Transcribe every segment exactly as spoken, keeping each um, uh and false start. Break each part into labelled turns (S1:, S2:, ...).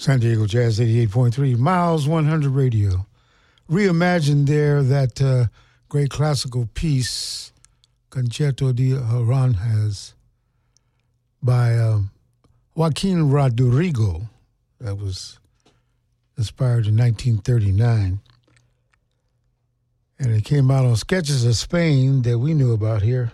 S1: San Diego Jazz eighty-eight point three, Miles one hundred Radio. Reimagined there that uh, great classical piece, Concerto de Aranjuez, by um, Joaquin Rodrigo, that was inspired in nineteen thirty-nine. And it came out on Sketches of Spain that we knew about here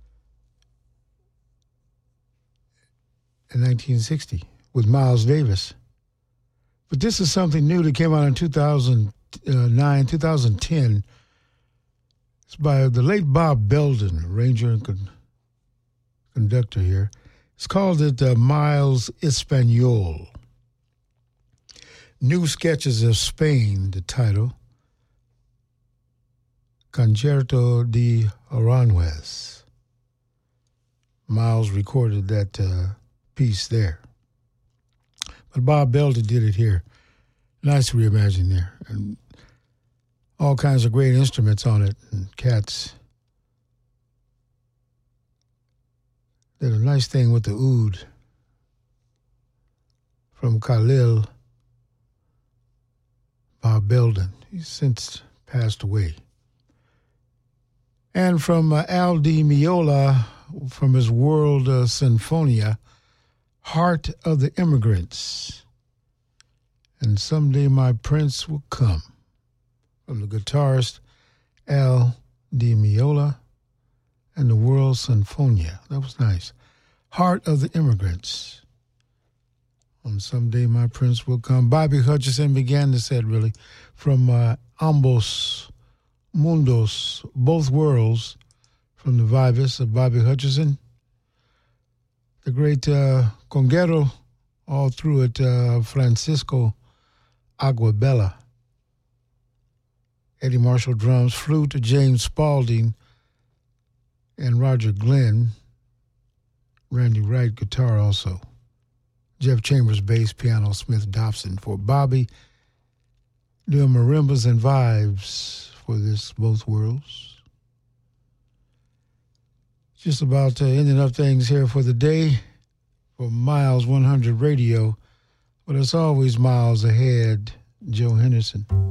S1: in nineteen sixty with Miles Davis. But this is something new that came out in two thousand nine, two thousand ten. It's by the late Bob Belden, arranger and con- conductor here. It's called it uh, Miles Espanol. New Sketches of Spain, the title. Concerto de Aranjuez. Miles recorded that uh, piece there. But Bob Belden did it here. Nice reimagining there. And all kinds of great instruments on it. And cats did a nice thing with the oud from Khalil Bob Belden. He's since passed away. And from uh, Al Di Meola, from his World uh, Sinfonia, Heart of the Immigrants. And Someday My Prince Will Come. From the guitarist Al Di Meola and the World Sinfonia. That was nice. Heart of the Immigrants. On Someday My Prince Will Come. Bobby Hutcherson began the set, really, from uh, Ambos Mundos, Both Worlds, from the Vibes of Bobby Hutcherson. The great uh, conguero, all through it, uh, Francisco Aguabella. Eddie Marshall drums, flute, James Spaulding, and Roger Glenn. Randy Wright guitar also. Jeff Chambers bass, piano, Smith Dobson for Bobby. Doing marimbas and vibes for this Both Worlds. Just about uh, ending up things here for the day for Miles one hundred Radio. But it's always miles ahead, Joe Henderson.